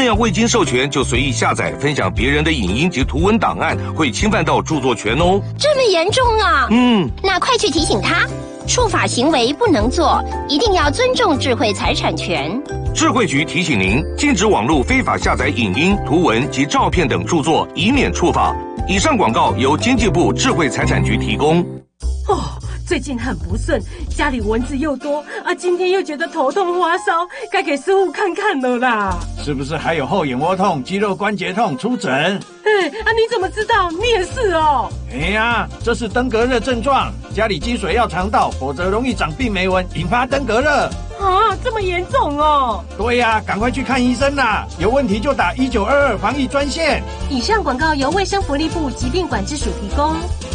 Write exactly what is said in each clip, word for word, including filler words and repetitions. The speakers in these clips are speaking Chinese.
样未经授权就随意下载分享别人的影音及图文档案，会侵犯到著作权哦。 这么严重啊？ 嗯， 那快去提醒他，触法行为不能做，一定要尊重智慧财产权。 智慧局提醒您，禁止网络非法下载影音、图文及照片等著作，以免触法。以上广告由经济部智慧财产局提供。 哦，最近很不顺，家里蚊子又多啊，今天又觉得头痛发烧，该给师傅看看了啦。 是不是还有后眼窝痛、肌肉关节痛？出诊。 哎，啊，你怎么知道？你也是哦。 哎呀，这是登革热症状，家里积水要常倒，否则容易长病媒蚊，引发登革热。 啊，这么严重哦！ 对呀、啊，赶快去看医生啦！有问题就打一九二二防疫专线。 以上广告由卫生福利部疾病管制署提供。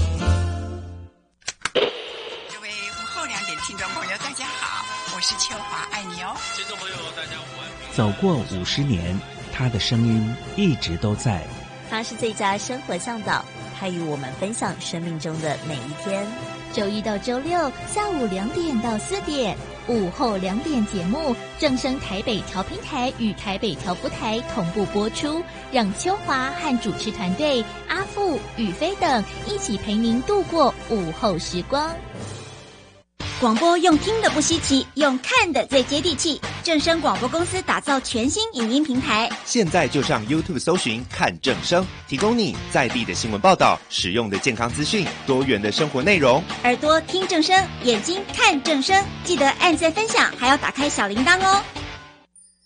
各位午后两点听众朋友，大家好，我是秋华，爱你哦。 听众朋友，大家午安。 走过五十年，他的声音一直都在。 他是最佳生活向导，他与我们分享生命中的每一天。 周一到周六下午两点到四点，午后两点节目正声台北调频台与台北调福台同步播出，让秋华和主持团队阿富、宇飞等一起陪您度过午后时光。 广播用听的不稀奇，用看的最接地气。正声广播公司打造全新影音平台， 现在就上 YouTube 搜寻看正声，提供你在地的新闻报道、实用的健康资讯、多元的生活内容。 耳朵听正声，眼睛看正声，记得按赞分享，还要打开小铃铛哦。